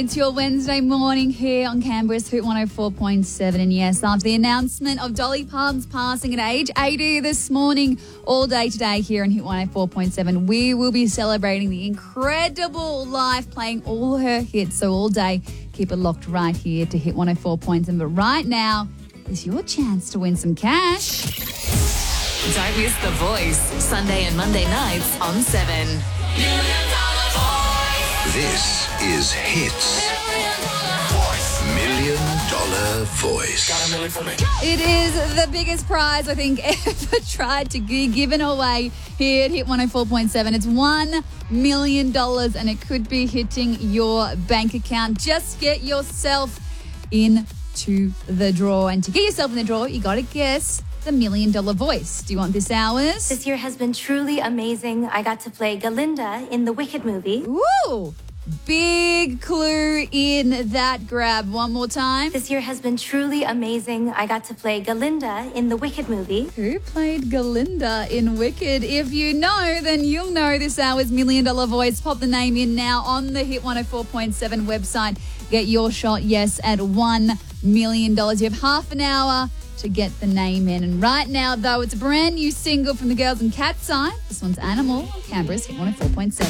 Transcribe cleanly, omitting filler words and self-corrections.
It's your Wednesday morning here on Canberra's Hoot 104.7. And yes, after the announcement of Dolly Parton's passing at age 80 this morning, all day today here on Hit 104.7, we will be celebrating the incredible life, playing all her hits. So all day, keep it locked right here to Hit 104.7. But right now is your chance to win some cash. Don't miss The Voice, Sunday and Monday nights on 7. This is Hits $1 Million Voice. It is the biggest prize I think ever tried to be given away here at Hit 104.7. It's $1 million and it could be hitting your bank account. Just get yourself into the draw. And to get yourself in the draw, you got to guess the $1 Million Voice. Do you want this hours? This year has been truly amazing. I got to play Galinda in the Wicked movie. Woo! Big clue in that grab. One more time. This year has been truly amazing. I got to play Galinda in the Wicked movie. Who played Galinda in Wicked? If you know, then you'll know this hour's $1 Million Voice. Pop the name in now on the Hit 104.7 website. Get your shot, yes, at $1 million. You have half an hour to get the name in. And right now, though, it's a brand new single from the Girls and Cat's Eye. This one's Animal, Canberra's Hit 104.7.